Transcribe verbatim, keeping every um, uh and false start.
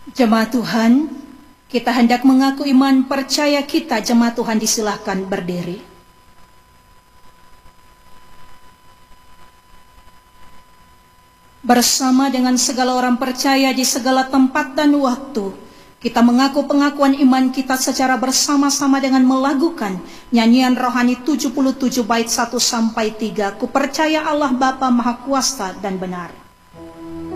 Jemaat Tuhan, kita hendak mengaku iman percaya kita. Jemaat Tuhan disilahkan berdiri. Bersama dengan segala orang percaya di segala tempat dan waktu, kita mengaku pengakuan iman kita secara bersama-sama dengan melakukan nyanyian rohani tujuh puluh tujuh bait satu sampai tiga. Ku percaya Allah Bapa Maha Kuasa dan benar.